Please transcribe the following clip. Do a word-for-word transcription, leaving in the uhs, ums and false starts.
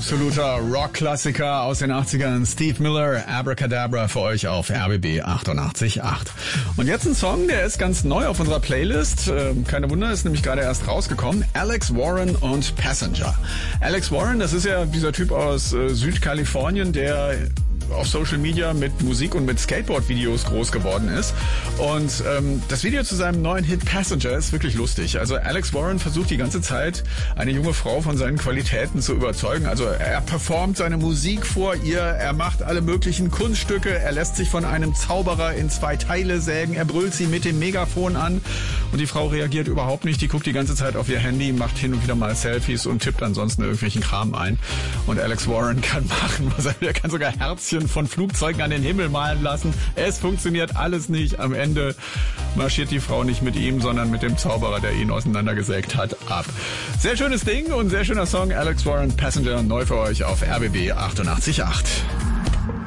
Absoluter Rock-Klassiker aus den achtzigern. Steve Miller, Abracadabra für euch auf R B B achtundachtzig Komma acht. Und jetzt ein Song, der ist ganz neu auf unserer Playlist. Ähm, keine Wunder, ist nämlich gerade erst rausgekommen. Alex Warren und Passenger. Alex Warren, das ist ja dieser Typ aus äh, Südkalifornien, der auf Social Media mit Musik und mit Skateboard-Videos groß geworden ist. Und ähm, das Video zu seinem neuen Hit Passenger ist wirklich lustig. Also Alex Warren versucht die ganze Zeit, eine junge Frau von seinen Qualitäten zu überzeugen. Also er performt seine Musik vor ihr, er macht alle möglichen Kunststücke, er lässt sich von einem Zauberer in zwei Teile sägen, er brüllt sie mit dem Megafon an und die Frau reagiert überhaupt nicht. Die guckt die ganze Zeit auf ihr Handy, macht hin und wieder mal Selfies und tippt ansonsten irgendwelchen Kram ein. Und Alex Warren kann machen, was er will. Er kann sogar Herzchen von Flugzeugen an den Himmel malen lassen. Es funktioniert alles nicht. Am Ende marschiert die Frau nicht mit ihm, sondern mit dem Zauberer, der ihn auseinandergesägt hat, ab. Sehr schönes Ding und sehr schöner Song. Alex Warren, Passenger, neu für euch auf R B B achtundachtzig Komma acht.